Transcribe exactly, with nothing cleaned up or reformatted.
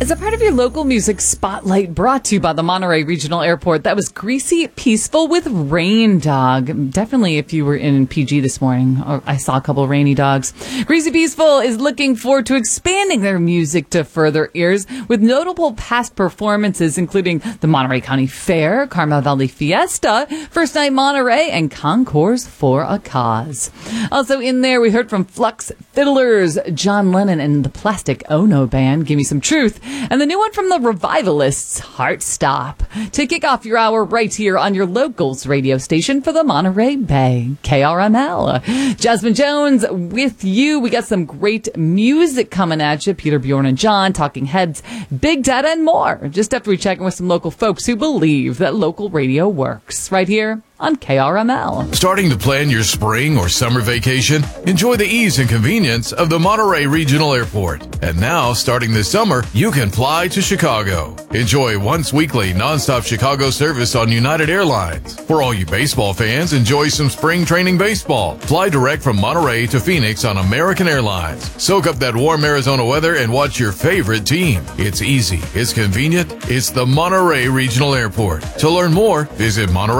As a part of your local music spotlight brought to you by the Monterey Regional Airport, that was Greasy Peaceful with Rain Dog. Definitely if you were in P G this morning, or I saw a couple of rainy dogs. Greasy Peaceful is looking forward to expanding their music to further ears with notable past performances, including the Monterey County Fair, Carmel Valley Fiesta, First Night Monterey, and Concours for a Cause. Also in there, we heard from Flux Fiddlers, John Lennon, and the Plastic Ono Band, Give Me Some Truth, and the new one from the Revivalists, Heart Stop, to kick off your hour right here on your locals radio station for the Monterey Bay, K R M L. Jasmine Jones with you. We got some great music coming at you. Peter, Bjorn, and John, Talking Heads, Big Data, and more. Just after we check in with some local folks who believe that local radio works. Right here on K R M L. Starting to plan your spring or summer vacation? Enjoy the ease and convenience of the Monterey Regional Airport. And now, starting this summer, you can fly to Chicago. Enjoy once weekly nonstop Chicago service on United Airlines. For all you baseball fans, enjoy some spring training baseball. Fly direct from Monterey to Phoenix on American Airlines. Soak up that warm Arizona weather and watch your favorite team. It's easy, it's convenient, it's the Monterey Regional Airport. To learn more, visit Monterey